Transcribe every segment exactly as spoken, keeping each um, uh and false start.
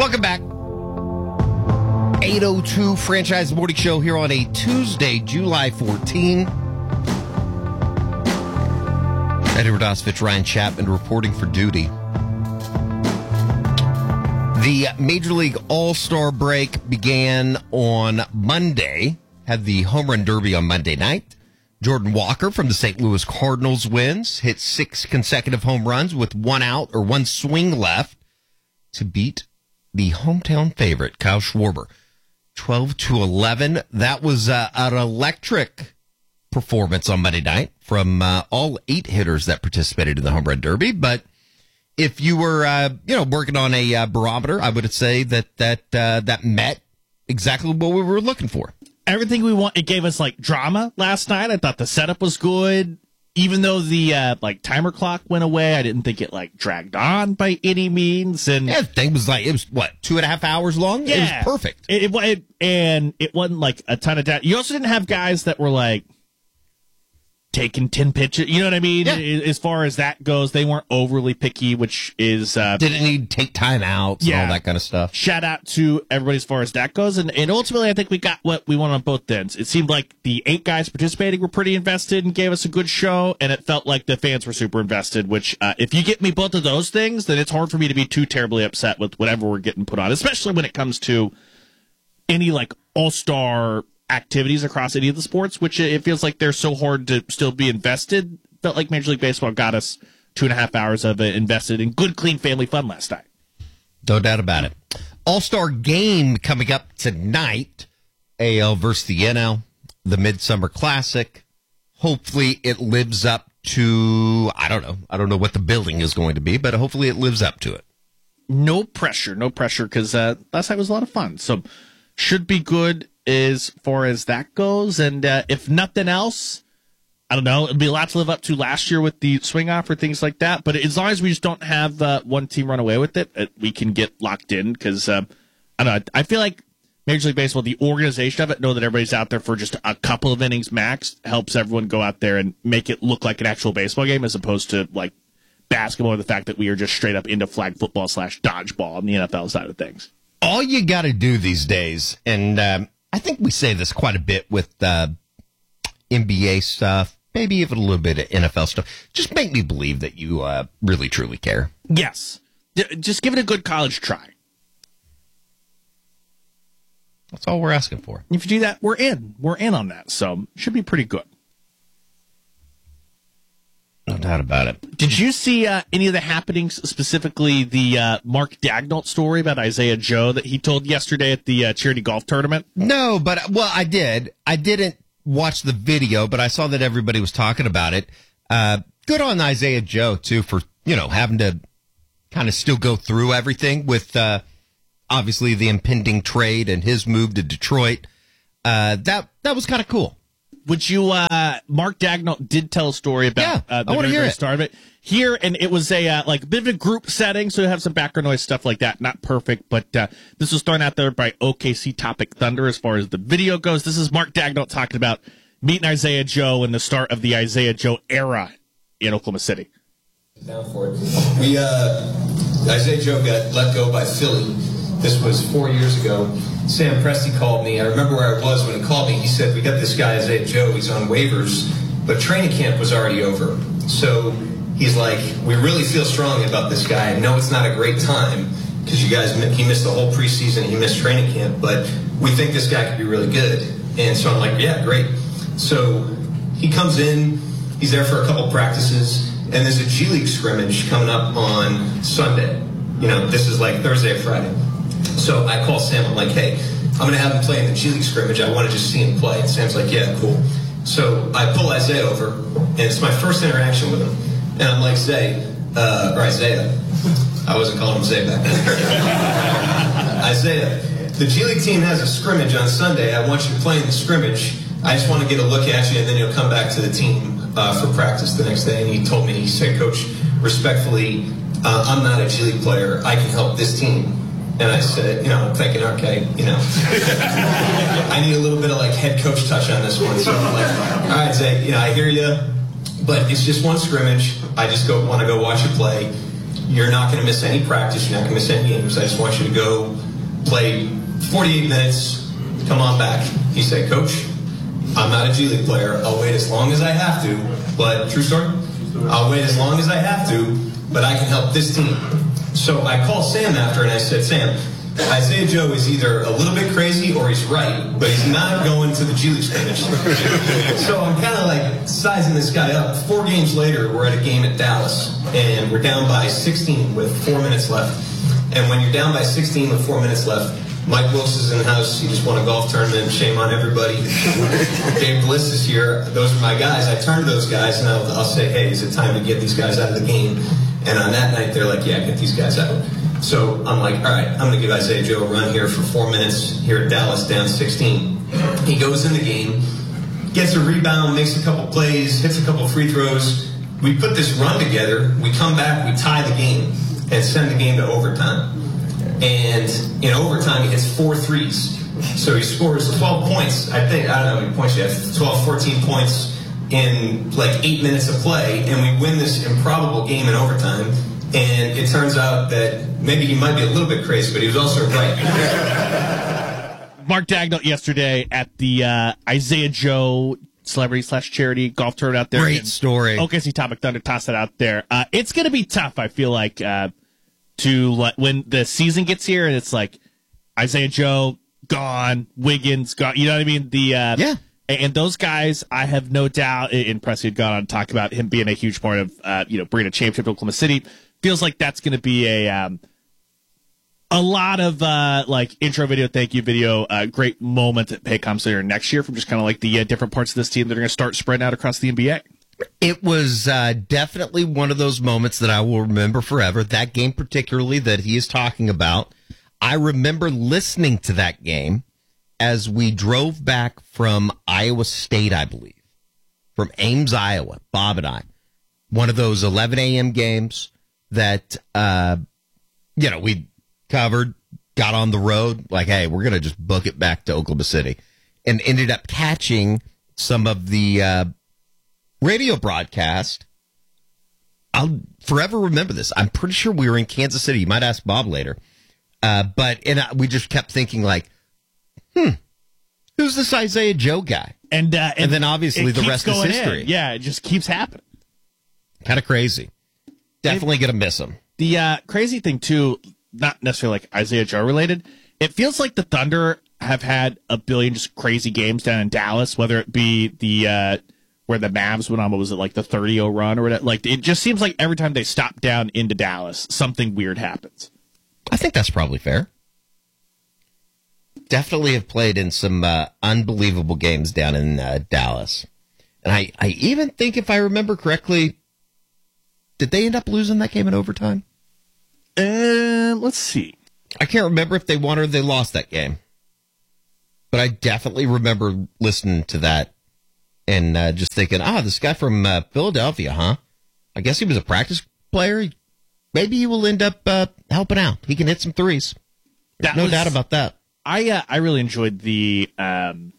Welcome back. eight oh two Franchise Morning Show here on a Tuesday, July fourteenth. Edward Osvich, Ryan Chapman reporting for duty. The Major League All-Star break began on Monday, had the Home Run Derby on Monday night. Jordan Walker from the Saint Louis Cardinals wins, hit six consecutive home runs with one out or one swing left to beat the hometown favorite, Kyle Schwarber. twelve to eleven. That was uh, an electric performance on Monday night from uh, all eight hitters that participated in the Home Run Derby. But if you were, uh, you know, working on a uh, barometer, I would say that that uh, that met exactly what we were looking for. Everything we want. It gave us like drama last night. I thought the setup was good. Even though the uh, like timer clock went away, I didn't think it like dragged on by any means. And yeah, the thing was like, it was what, two and a half hours long? Yeah, it was perfect. It, it, it and it wasn't like a ton of data. You also didn't have guys that were like taking ten pitches. You know what I mean? Yeah. As far as that goes, they weren't overly picky, which is uh, didn't need to take time outs yeah. and all that kind of stuff. Shout out to everybody as far as that goes. And, and ultimately, I think we got what we wanted on both ends. It seemed like the eight guys participating were pretty invested and gave us a good show, and it felt like the fans were super invested, which uh, if you get me both of those things, then it's hard for me to be too terribly upset with whatever we're getting put on, especially when it comes to any like all-star activities across any of the sports, which it feels like they're so hard to still be invested. Felt like Major League Baseball got us two and a half hours of it invested in good, clean family fun last night. No doubt about it. All-Star game coming up tonight. A L versus the N L, the Midsummer Classic. Hopefully it lives up to, I don't know. I don't know what the building is going to be, but hopefully it lives up to it. No pressure, no pressure, because uh, last night was a lot of fun. So should be good as far as that goes. And uh, if nothing else, I don't know, it'll be a lot to live up to last year with the swing off or things like that. But as long as we just don't have uh, one team run away with it, uh, we can get locked in. Because, uh, I don't know, I feel like Major League Baseball, the organization of it, know that everybody's out there for just a couple of innings max, helps everyone go out there and make it look like an actual baseball game as opposed to, like, basketball or the fact that we are just straight up into flag football slash dodgeball on the N F L side of things. All you got to do these days, and um, I think we say this quite a bit with uh, N B A stuff, maybe even a little bit of N F L stuff, just make me believe that you uh, really, truly care. Yes. Just give it a good college try. That's all we're asking for. If you do that, we're in. We're in on that, so it should be pretty good. No doubt about it. Did you see uh, any of the happenings, specifically the uh, Mark Daigneault story about Isaiah Joe that he told yesterday at the uh, charity golf tournament? No, but, well, I did. I didn't watch the video, but I saw that everybody was talking about it. Uh, good on Isaiah Joe, too, for, you know, having to kind of still go through everything with, uh, obviously, the impending trade and his move to Detroit. Uh, that that was kind of cool. Would you, uh, Mark Daigneault did tell a story about yeah, uh, the I want to very, hear very it. start of it. Here, and it was a, uh, like, a bit of a group setting, so you have some background noise, stuff like that. Not perfect, but uh, this was thrown out there by O K C Topic Thunder as far as the video goes. This is Mark Daigneault talking about meeting Isaiah Joe and the start of the Isaiah Joe era in Oklahoma City. Down for it. We, uh, Isaiah Joe got let go by Philly. This was four years ago. Sam Presti called me. I remember where I was when he called me. He said, we got this guy, Isaiah Joe. He's on waivers, but training camp was already over. So he's like, we really feel strongly about this guy. I know it's not a great time because you guys, he missed the whole preseason. He missed training camp, but we think this guy could be really good. And so I'm like, yeah, great. So he comes in. He's there for a couple practices. And there's a G League scrimmage coming up on Sunday. You know, this is like Thursday or Friday. So I call Sam. I'm like, hey, I'm going to have him play in the G League scrimmage. I want to just see him play. And Sam's like, yeah, cool. So I pull Isaiah over, and it's my first interaction with him. And I'm like, Zay, uh, or Isaiah. I wasn't calling him Zay back then. Isaiah, the G League team has a scrimmage on Sunday. I want you to play in the scrimmage. I just want to get a look at you, and then you'll come back to the team uh, for practice the next day. And he told me, he said, Coach, respectfully, uh, I'm not a G League player. I can help this team. And I said, you know, I'm thinking, okay, you know, I need a little bit of like head coach touch on this one. So I'm like, all right, Zay, you know, I hear you, but it's just one scrimmage. I just go want to go watch you play. you're not going to miss any practice. You're not going to miss any games. I just want you to go play forty-eight minutes. Come on back. He said, Coach, I'm not a G League player. I'll wait as long as I have to. But, true story, I'll wait as long as I have to, but I can help this team. So I called Sam after and I said, Sam, Isaiah Joe is either a little bit crazy or he's right, but he's not going to the G League scrimmage. So I'm kind of like sizing this guy up. Four games later, we're at a game at Dallas, and we're down by sixteen with four minutes left. And when you're down by sixteen with four minutes left, Mike Wilkes is in the house. He just won a golf tournament. Shame on everybody. Dave Bliss is here. Those are my guys. I turn to those guys, and I'll, I'll say, hey, is it time to get these guys out of the game? And on that night, they're like, yeah, get these guys out. So I'm like, all right, I'm going to give Isaiah Joe a run here for four minutes here at Dallas, down sixteen. He goes in the game, gets a rebound, makes a couple plays, hits a couple free throws. We put this run together. We come back, we tie the game, and send the game to overtime. And in overtime, he hits four threes. So he scores twelve points. I think, I don't know how many points he has, twelve, fourteen points in like eight minutes of play. And we win this improbable game in overtime. And it turns out that maybe he might be a little bit crazy, but he was also right. Mark Dagnall yesterday at the uh, Isaiah Joe celebrity slash charity golf tournament out there. Great story. O K C Topic Thunder tossed it out there. Uh, it's going to be tough, I feel like, uh, to let, when the season gets here and it's like Isaiah Joe gone, Wiggins gone. You know what I mean? The uh, yeah. And those guys, I have no doubt, and Pressey had gone on to talk about him being a huge part of, uh, you know, bringing a championship to Oklahoma City. Feels like that's going to be a um, a lot of uh, like intro video, thank you video, uh, great moment that Paycom's there next year from just kind of like the uh, different parts of this team that are going to start spreading out across the N B A. It was uh, definitely one of those moments that I will remember forever. That game particularly that he is talking about. I remember listening to that game as we drove back from Iowa State, I believe, from Ames, Iowa, Bob and I. One of those eleven a.m. games that, uh, you know, we covered, got on the road, like, hey, we're going to just book it back to Oklahoma City, and ended up catching some of the uh, radio broadcast. I'll forever remember this. I'm pretty sure we were in Kansas City. You might ask Bob later. Uh, but and I, we just kept thinking, like, hmm, who's this Isaiah Joe guy? And, uh, and, and then obviously the rest is history. In. Yeah, it just keeps happening. Kind of crazy. Definitely going to miss him. The uh, crazy thing, too, not necessarily like Isaiah Joe related, it feels like the Thunder have had a billion just crazy games down in Dallas, whether it be the uh, where the Mavs went on, what was it, like the thirty oh run or whatever. Like, it just seems like every time they stop down into Dallas, something weird happens. I think that's probably fair. Definitely have played in some uh, unbelievable games down in uh, Dallas. And I, I even think, if I remember correctly, did they end up losing that game in overtime? Uh, let's see. I can't remember if they won or they lost that game. But I definitely remember listening to that and uh, just thinking, ah, this guy from uh, Philadelphia, huh? I guess he was a practice player. Maybe he will end up uh, helping out. He can hit some threes. There's no was, doubt about that. I uh, I really enjoyed the um,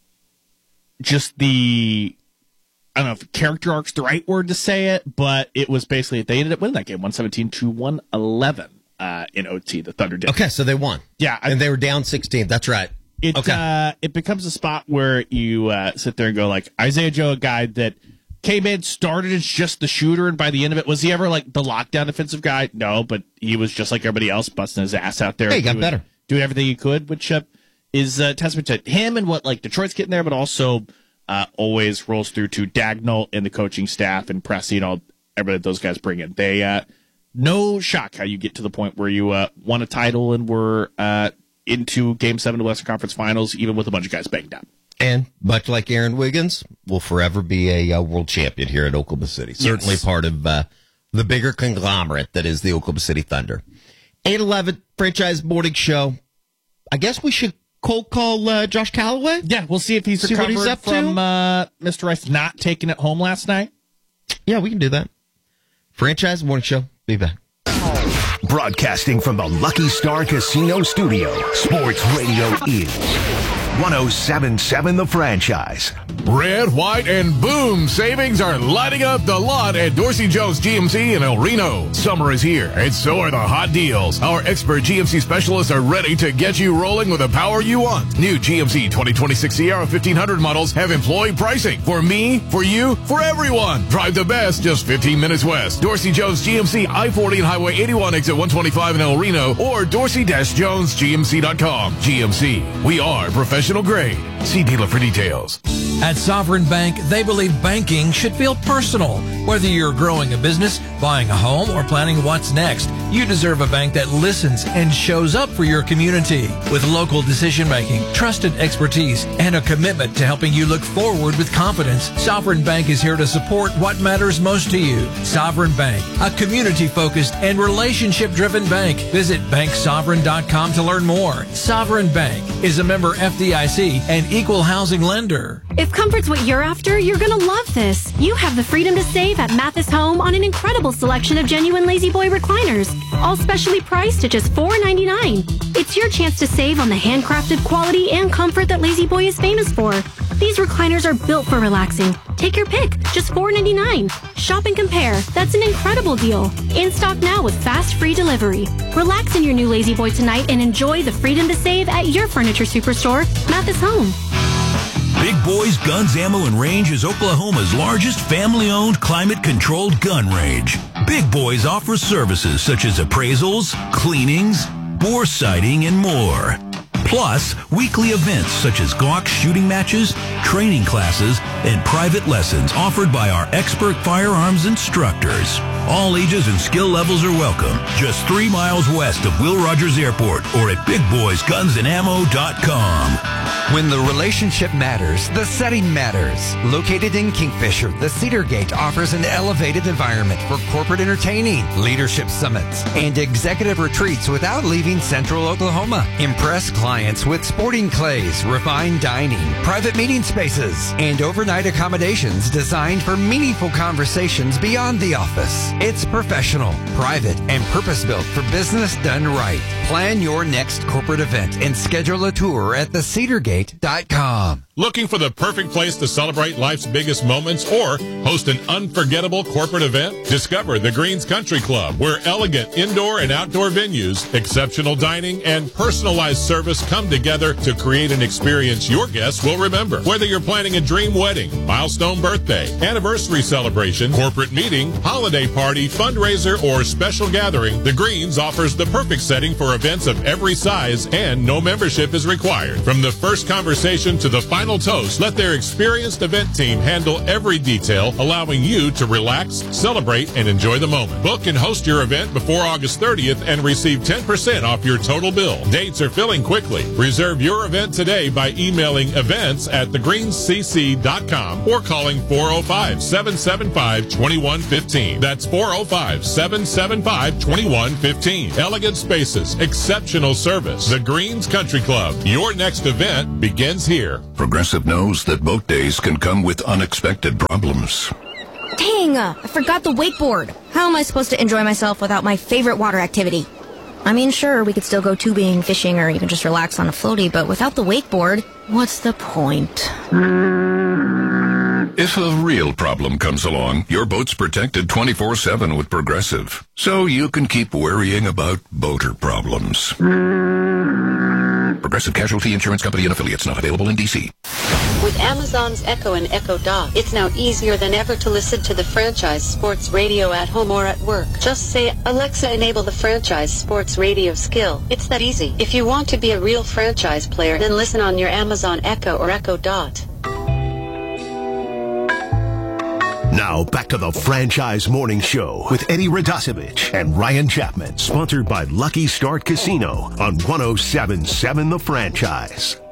just the I don't know if character arc's the right word to say it, but it was basically they ended up winning that game one seventeen to one eleven uh, in O T. The Thunder did. Okay, so they won. Yeah, I, and they were down sixteen. That's right. It okay. uh, it becomes a spot where you uh, sit there and go like Isaiah Joe, a guy that came in, started as just the shooter, and by the end of it, was he ever like the lockdown defensive guy? No, but he was just like everybody else, busting his ass out there. Hey, he got doing, better. Doing everything he could, which uh, is a testament to him and what like Detroit's getting there, but also uh, always rolls through to Dagnall and the coaching staff and Pressey and all everybody that those guys bring in. They uh, no shock how you get to the point where you uh, won a title and were uh, into Game Seven of the Western Conference Finals, even with a bunch of guys banged up. And much like Aaron Wiggins, will forever be a uh, world champion here at Oklahoma City. Certainly yes. part of uh, the bigger conglomerate that is the Oklahoma City Thunder. eight eleven Franchise Morning Show. I guess we should cold call uh, Josh Callaway. Yeah, we'll see if he's see recovered what he's up from to. Uh, Mister Rice not taking it home last night. Yeah, we can do that. Franchise Morning Show. Be back. Broadcasting from the Lucky Star Casino Studio, Sports Radio is one oh seven point seven The Franchise. Red, white, and boom savings are lighting up the lot at Dorsey Jones G M C in El Reno. Summer is here, and so are the hot deals. Our expert G M C specialists are ready to get you rolling with the power you want. New G M C twenty twenty-six Sierra fifteen hundred models have employee pricing. For me, for you, for everyone. Drive the best just fifteen minutes west. Dorsey Jones G M C, I forty and Highway eighty-one, exit one twenty-five in El Reno, or dorsey dash jones g m c dot com. G M C, we are professional grade. See dealer for details. At Sovereign Bank, they believe banking should feel personal. Whether you're growing a business, buying a home, or planning what's next, you deserve a bank that listens and shows up for your community. With local decision-making, trusted expertise, and a commitment to helping you look forward with confidence, Sovereign Bank is here to support what matters most to you. Sovereign Bank, a community-focused and relationship-driven bank. Visit bank sovereign dot com to learn more. Sovereign Bank is a member F D I C and equal housing lender. If comfort's what you're after, you're going to love this. You have the freedom to save at Mathis Home on an incredible selection of genuine Lazy Boy recliners, all specially priced at just four ninety-nine. It's your chance to save on the handcrafted quality and comfort that Lazy Boy is famous for. These recliners are built for relaxing. Take your pick, just four ninety-nine. Shop and compare. That's an incredible deal. In stock now with fast free delivery. Relax in your new Lazy Boy tonight and enjoy the freedom to save at your furniture superstore, Mathis Home. Big Boys Guns, Ammo, and Range is Oklahoma's largest family-owned, climate-controlled gun range. Big Boys offers services such as appraisals, cleanings, bore sighting, and more. Plus, weekly events such as Glock shooting matches, training classes, and private lessons offered by our expert firearms instructors. All ages and skill levels are welcome. Just three miles west of Will Rogers Airport or at big boys guns and ammo dot com. When the relationship matters, the setting matters. Located in Kingfisher, the Cedar Gate offers an elevated environment for corporate entertaining, leadership summits, and executive retreats without leaving Central Oklahoma. Impress clients with sporting clays, refined dining, private meeting spaces, and overnight accommodations designed for meaningful conversations beyond the office. It's professional, private, and purpose-built for business done right. Plan your next corporate event and schedule a tour at the cedar gate dot com. Looking for the perfect place to celebrate life's biggest moments or host an unforgettable corporate event? Discover the Greens Country Club, where elegant indoor and outdoor venues, exceptional dining, and personalized service come together to create an experience your guests will remember. Whether you're planning a dream wedding, milestone birthday, anniversary celebration, corporate meeting, holiday party, fundraiser, or special gathering, the Greens offers the perfect setting for events of every size, and no membership is required. From the first conversation to the final toast, let their experienced event team handle every detail, allowing you to relax, celebrate, and enjoy the moment. Book and host your event before August thirtieth and receive ten percent off your total bill. Dates are filling quickly. Reserve your event today by emailing events at the greens c c dot com or calling four oh five, seven seven five, two one one five. That's four oh five, seven seven five, two one one five. Elegant spaces, exceptional service. The Greens Country Club. Your next event begins here. Progressive knows that boat days can come with unexpected problems. Dang, I forgot the wakeboard. How am I supposed to enjoy myself without my favorite water activity? I mean, sure, we could still go tubing, fishing, or even just relax on a floaty, but without the wakeboard, what's the point? If a real problem comes along, your boat's protected twenty-four seven with Progressive, so you can keep worrying about boater problems. Progressive Casualty Insurance Company and affiliates, not available in D C. With Amazon's Echo and Echo Dot, it's now easier than ever to listen to the Franchise Sports Radio at home or at work. Just say, Alexa, enable the Franchise Sports Radio skill. It's that easy. If you want to be a real franchise player, then listen on your Amazon Echo or Echo Dot. Now, back to the Franchise Morning Show with Eddie Radosevich and Ryan Chapman. Sponsored by Lucky Start Casino on one oh seven point seven The Franchise.